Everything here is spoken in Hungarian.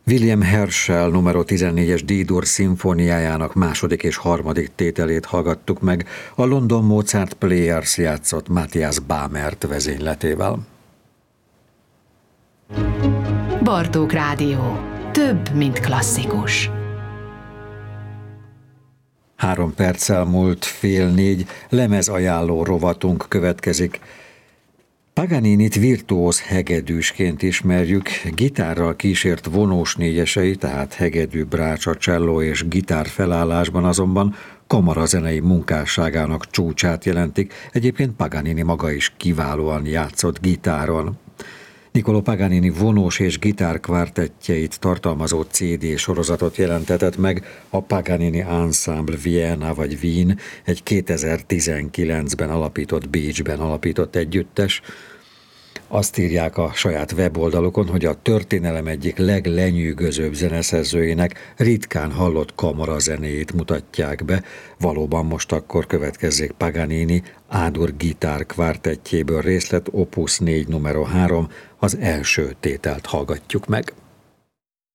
William Herschel numero 14-es D-dur szimfóniájának második és harmadik tételét hallgattuk meg a London Mozart Players játszott Matthias Bamert vezényletével. Bartók Rádió. Több, mint klasszikus. 3 perccel múlt 3:30, lemezajánló rovatunk következik. Paganinit virtuóz hegedűsként ismerjük, gitárral kísért vonós négyesei, tehát hegedű, brácsa, cselló és gitár felállásban azonban kamarazenei munkásságának csúcsát jelentik, egyébként Paganini maga is kiválóan játszott gitáron. Niccolò Paganini vonós és gitár kvártettjeit tartalmazó CD sorozatot jelentetett meg a Paganini Ensemble Vienna vagy Wien, egy 2019-ben alapított, Bécsben alapított együttes. Azt írják a saját weboldalukon, hogy a történelem egyik leglenyűgözőbb zeneszerzőjének ritkán hallott kamarazenéjét mutatják be. Valóban most akkor következzék Paganini A-dur gitár kvártettjéből részlet, opus 4 numero 3, az első tételt hallgatjuk meg.